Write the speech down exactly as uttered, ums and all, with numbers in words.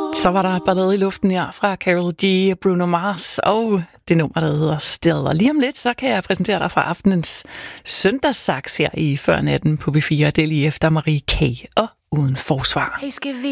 Så var der ballade i luften her fra Karol G, Bruno Mars og det nummer, der hedder Still. Og lige om lidt, så kan jeg præsentere dig fra aftenens søndagssaks her i Før Natten på B fire. Det er lige efter Marie K. og Uden Forsvar. Hey, skal vi